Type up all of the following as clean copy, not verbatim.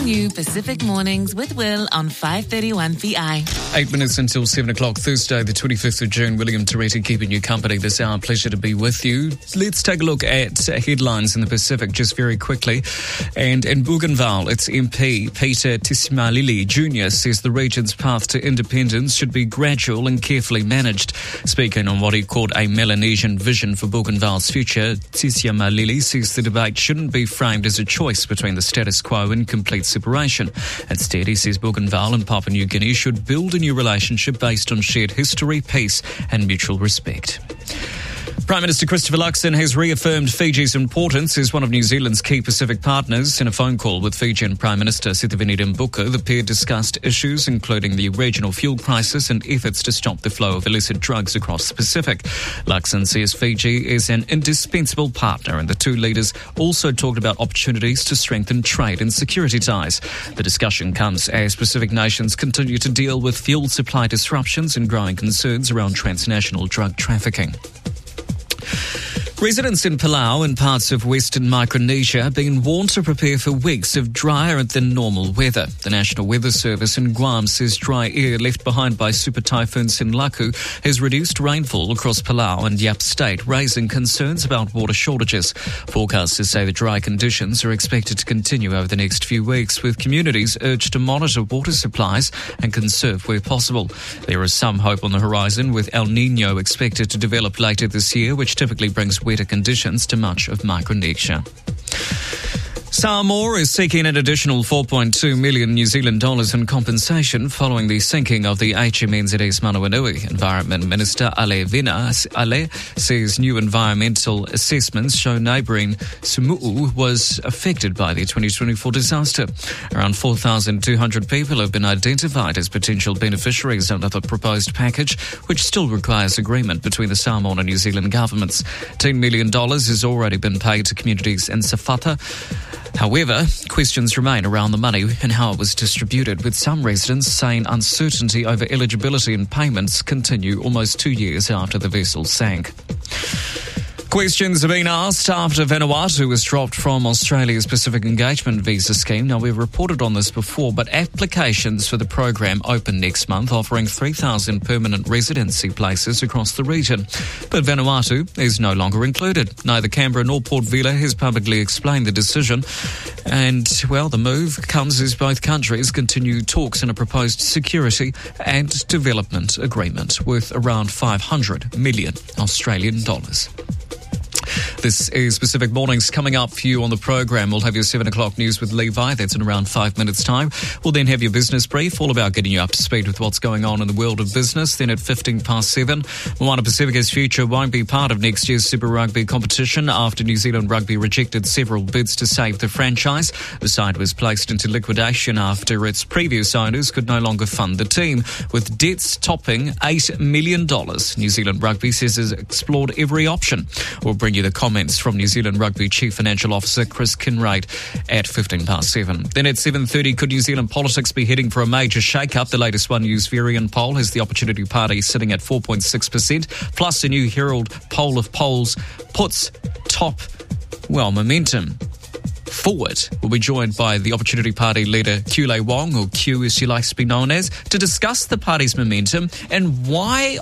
new Pacific Mornings with Will on 531 VI. 8 minutes until 7 o'clock, Thursday, the 25th of June. William Toretti keeping you company this hour. Pleasure to be with you. Let's take a look at headlines in the Pacific just very quickly. And in Bougainville, its MP, Peter Tisimalili Jr., says the region's path to independence should be gradual and carefully managed. Speaking on what he called a Melanesian vision for Bougainville's future, Tisimalili says the debate shouldn't be framed as a choice between the status quo and complete separation. Instead, he says Bougainville and Papua New Guinea should build a new relationship based on shared history, peace and mutual respect. Prime Minister Christopher Luxon has reaffirmed Fiji's importance as one of New Zealand's key Pacific partners. In a phone call with Fijian Prime Minister Sitiveni Rabuka, the pair discussed issues including the regional fuel crisis and efforts to stop the flow of illicit drugs across the Pacific. Luxon says Fiji is an indispensable partner, and the two leaders also talked about opportunities to strengthen trade and security ties. The discussion comes as Pacific nations continue to deal with fuel supply disruptions and growing concerns around transnational drug trafficking. Residents in Palau and parts of Western Micronesia have been warned to prepare for weeks of drier than normal weather. The National Weather Service in Guam says dry air left behind by Super Typhoon Sinlaku has reduced rainfall across Palau and Yap State, raising concerns about water shortages. Forecasters say the dry conditions are expected to continue over the next few weeks, with communities urged to monitor water supplies and conserve where possible. There is some hope on the horizon, with El Niño expected to develop later this year, which typically brings wetter conditions to much of Micronesia. Samoa is seeking an additional 4.2 million New Zealand dollars in compensation following the sinking of the HMNZS Manawanui. Environment Minister Ale Vina says new environmental assessments show neighbouring Sumu'u was affected by the 2024 disaster. Around 4,200 people have been identified as potential beneficiaries under the proposed package, which still requires agreement between the Samoan and New Zealand governments. $10 million has already been paid to communities in Safata. However, questions remain around the money and how it was distributed, with some residents saying uncertainty over eligibility and payments continue almost 2 years after the vessel sank. Questions have been asked after Vanuatu was dropped from Australia's Pacific Engagement Visa Scheme. Now, we've reported on this before, but applications for the program open next month, offering 3,000 permanent residency places across the region. But Vanuatu is no longer included. Neither Canberra nor Port Vila has publicly explained the decision. And, well, the move comes as both countries continue talks in a proposed security and development agreement worth around 500 million Australian dollars. This is Pacific Mornings. Coming up for you on the program, we'll have your 7 o'clock news with Levi. That's in around 5 minutes' time. We'll then have your business brief, all about getting you up to speed with what's going on in the world of business. Then at 7:15, Moana Pacifica's future won't be part of next year's Super Rugby competition after New Zealand Rugby rejected several bids to save the franchise. The side was placed into liquidation after its previous owners could no longer fund the team, with debts topping $8 million. New Zealand Rugby says it's explored every option. We'll bring you the comments from New Zealand Rugby Chief Financial Officer Chris Kinraid at 7:15. Then at 7:30, could New Zealand politics be heading for a major shake-up? The latest One News Varian poll has the Opportunity Party sitting at 4.6%, plus a new Herald poll of polls puts top, momentum forward. We'll be joined by the Opportunity Party leader Kulei Wong, or Q as she likes to be known as, to discuss the party's momentum and why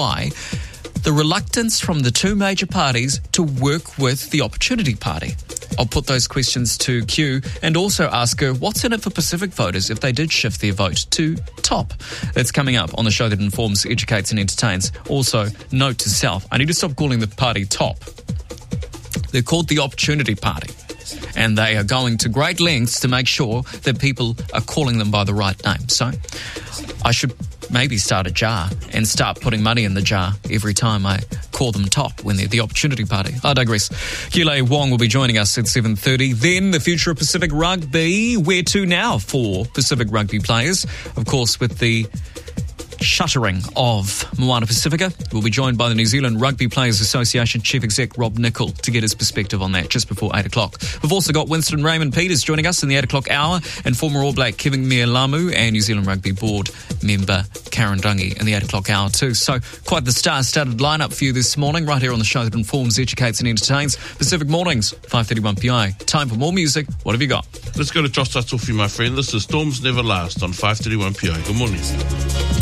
the reluctance from the two major parties to work with the Opportunity Party. I'll put those questions to Q and also ask her what's in it for Pacific voters if they did shift their vote to TOP. That's coming up on the show that informs, educates and entertains. Also, note to self, I need to stop calling the party TOP. They're called the Opportunity Party, and they are going to great lengths to make sure that people are calling them by the right name. So I should maybe start a jar and start putting money in the jar every time I call them TOP when they're the Opportunity Party. I digress. Kulei Wong will be joining us at 7:30. Then the future of Pacific Rugby. Where to now for Pacific Rugby players? Of course, with the shuttering of Moana Pacifica. We'll be joined by the New Zealand Rugby Players Association Chief Exec Rob Nicol to get his perspective on that just before 8 o'clock. We've also got Winston Raymond Peters joining us in the 8 o'clock hour, and former All Black Kevin Mealamu and New Zealand Rugby Board member Karen Dungy in the 8 o'clock hour too. So quite the star-studded lineup for you this morning, right here on the show that informs, educates and entertains. Pacific Mornings, 5:31 PI. Time for more music. What have you got? Let's go to Joss Tofi, my friend. This is Storms Never Last on 5:31 PI. Good morning.